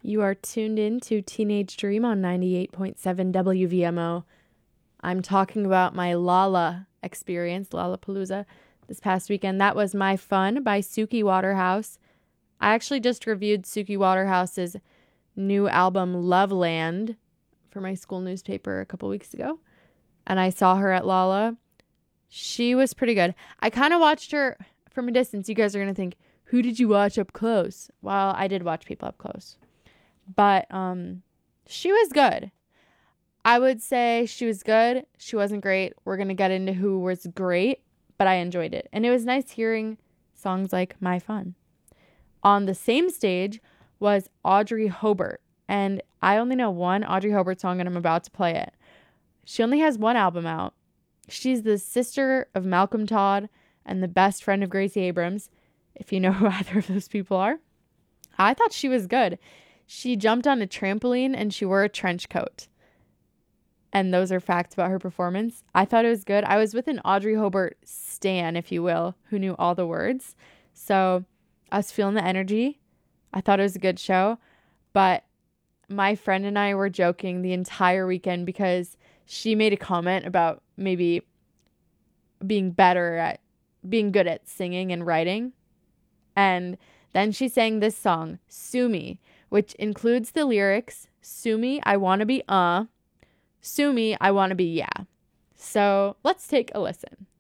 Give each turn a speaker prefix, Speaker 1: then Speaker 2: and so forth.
Speaker 1: You are tuned in to Teenage Dream on 98.7 WVMO. I'm talking about my Lala experience, Lollapalooza, this past weekend. That was My Fun by Suki Waterhouse. I actually just reviewed Suki Waterhouse's new album, Loveland, for my school newspaper a couple weeks ago. And I saw her at Lala. She was pretty good. I kind of watched her from a distance. You guys are going to think, who did you watch up close? Well, I did watch people up close. But she was good. I would say she was good. She wasn't great. We're going to get into who was great, but I enjoyed it. And it was nice hearing songs like My Fun. On the same stage was Audrey Hobart. And I only know one Audrey Hobart song and I'm about to play it. She only has one album out. She's the sister of Malcolm Todd and the best friend of Gracie Abrams, if you know who either of those people are. I thought she was good. She jumped on a trampoline and she wore a trench coat. And those are facts about her performance. I thought it was good. I was with an Audrey Hobart stan, if you will, who knew all the words. So I was feeling the energy. I thought it was a good show. But my friend and I were joking the entire weekend because she made a comment about maybe being good at singing and writing. And then she sang this song, Sue Me, which includes the lyrics, Sue me, I wanna be Sue me, I wanna be yeah. So let's take a listen.